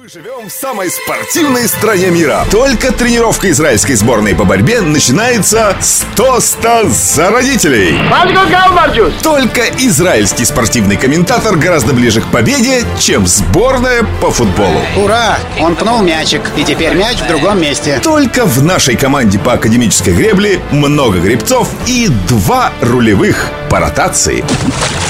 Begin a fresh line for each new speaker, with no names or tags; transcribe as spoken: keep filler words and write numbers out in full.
Мы живем в самой спортивной стране мира. Только тренировка израильской сборной по борьбе начинается с тоста за родителей. Только израильский спортивный комментатор гораздо ближе к победе, чем сборная по футболу.
Ура! Он пнул мячик, и теперь мяч в другом месте.
Только в нашей команде по академической гребле много гребцов и два рулевых по ротации.